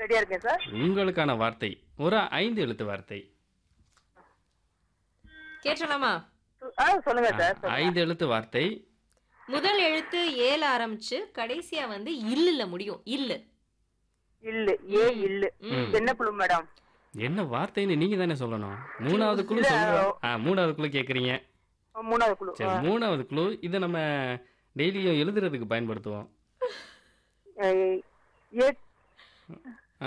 ரெடியா இருக்கேன் சார். உங்களுக்கான வார்த்தை ஒரு 5 எழுத்து வார்த்தை. கேட்டலாமா? சொல்லுங்க சார். சொல்லுங்க. 5 எழுத்து வார்த்தை. முதல் எழுத்து ஏல ஆரம்பிச்சு கடைசியா வந்து இல்லுல முடியும். இல்லு. இல்லு. ஏ இல்லு. என்ன புழு மேடம்? என்ன வார்த்தைன்னு நீங்க தானே சொல்லணும். மூணாவது குழு சொல்லுங்க. மூணாவது குழு கேக்குறீங்க. மூணாவது குழு. சரி, மூணாவது குழு இதை நம்ம டெய்லியும் எழுதுறதுக்கு பயன்படுத்துவோம். ஆ,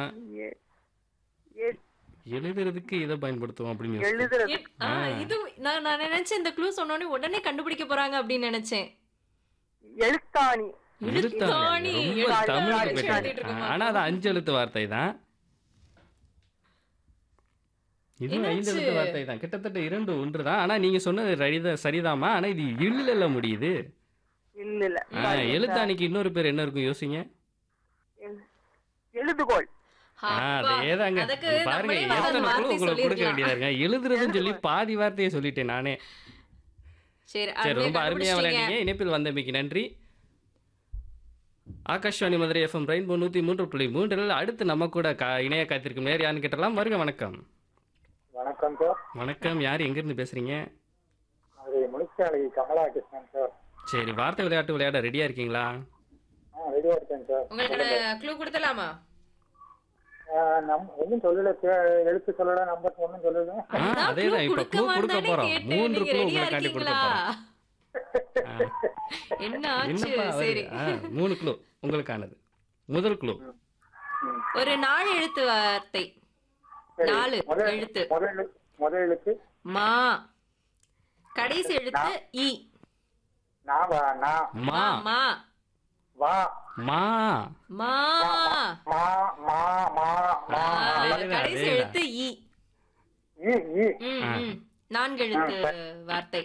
எழுதுறதுக்கு இதை பயன்படுத்துவோம் அப்படின்னு யோசிச்சேன். எழுதுறது. இது நான் நினைச்சேன் இந்த க்ளூ சொன்னோடனே உடனே கண்டுபிடிக்க போறாங்க அப்படின்னு நினைச்சேன். எழுத்தாணி. எழுத்தாணி. ரொம்ப எழுத்தாணி. தமிழ் எழுத்தாணி. பேர். எழுதிட்டு இருக்கோமா? ஆனா அது 5 எழுத்து வார்த்தை தான். இது 5 என்னாச்சு? எழுத்து வார்த்தை தான். கிட்டத்தட்ட 2 ஒன்று தான். ஆனா நீங்க சொன்னது சரிதாமா. ஆனா இது இல்ல முடியுது. இல்ல இல்ல. எழுத்தாணிக்கு இன்னொரு பேர் என்ன இருக்கும் யோசிங்க. எழுதுகோள். அப்பா, அதேதாங்க. அதுக்கு பாருங்க நம்மளே வந்து எத்தனை அந்த குழு வார்த்தை உங்களுக்கு கொடுக்க சொல்லிருக்கலாம். வேண்டியதா இருங்க. எழுதுறதுன்னு சொல்லி பாதி வார்த்தையை சொல்லிட்டேன் நானே. சரி, சரி, ரொம்ப அருமையா கண்டுபிடிச்சிட்டீங்க. விளையாண்டீங்க. இணைப்பில் வந்தமைக்கு நன்றி. ஆகாஷ்வாணி மதுரை எஃப்எம் ரெயின்போ 103.3 அடுத்து நம்ம கூட இணைய காத்திருக்கும் நேர் யாருன்னு கேட்டலாம். வருக வணக்கம். வணக்கம் சார். வணக்கம். யார் எங்கிருந்து பேசுறீங்க? அது முனிச்சாலை கமலா கிருஷ்ணன் சார். சரி, வார்த்தை விளையாட்டு விளையாட ரெடியா இருக்கீங்களா? ரெடியா இருக்கேன் சார். உங்களுக்கு க்ளூ கொடுத்தலாமா? ஒன்றும் சொல்லல சார். எழுத்து சொல்லல, நம்பர் ஒன்றும் சொல்லல. அதேதான். இப்ப க்ளூ கொடுக்க போறோம். 3 க்ளூ உங்களுக்காண்டி கொடுக்க போறோம். என்ன ஆச்சு? என்னப்பா சரி, வருது? 3 க்ளூ உங்களுக்கானது. முதல் க்ளூ ஒரு 4 எழுத்து வார்த்தை. 4 எழுத்து. முதல் எழுத்து மா. கடைசி எழுத்து இ. நான் வா நான் மா. மா. வா மா. மா. மா மா மா மா அதேதான், கடைசி அதேதான். எழுத்து இ. ஈ ஈ 4 எழுத்து வார்த்தை.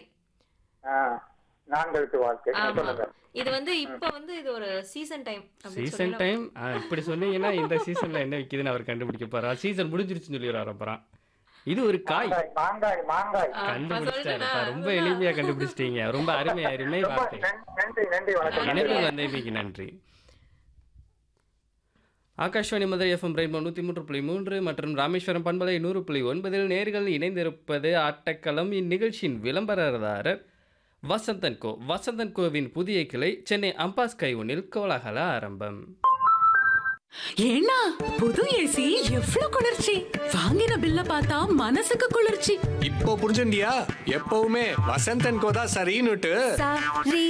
4 எழுத்து வார்த்தை. ஆமா. சொல்லுங்க. இது வந்து இப்ப வந்து இது ஒரு சீசன் டைம். Season time. இப்படி சொன்னீங்கன்னா இந்த சீசன்ல என்ன விக்குதுன்னு அவர் கண்டுபிடிக்க போறா. சீசன் முடிஞ்சிருச்சுன்னு சொல்லி வர போறான். இது ஒரு காய். மாங்காய் மாங்காய். கண்டுபிடிச்சிட்டாருப்பா. ரொம்ப எளிமையா கண்டுபிடிச்சிட்டீங்க. ரொம்ப அருமை வார்த்தை. நன்றி நன்றி வணக்கம். இணைப்பில் வந்தமைக்கு நன்றி. ஆகாஷ்வாணி மதுரை எஃப்எம் ரெயின்போ 103.3 மற்றும் ராமேஸ்வரம் பண்பலை 100.9 நேர்கள் இணைந்திருப்பது ஆட்டக்களம். இந்நிகழ்ச்சியின் விளம்பரதாரர் வசந்தன் கோ. வசந்தன் கோவின் புதிய கிளை சென்னை அம்பாஸ் கைவனில் கோலாகல ஆரம்பம். ஏன்னா புது ஏசி எவ்வளவு குளிர்ச்சி! வாங்கின பில்ல பார்த்தா மனசுக்கு குளிர்ச்சி. இப்போ புரிஞ்சுண்டியா? எப்பவுமே வசந்தன் கோதா சரின்னுட்டு. சரி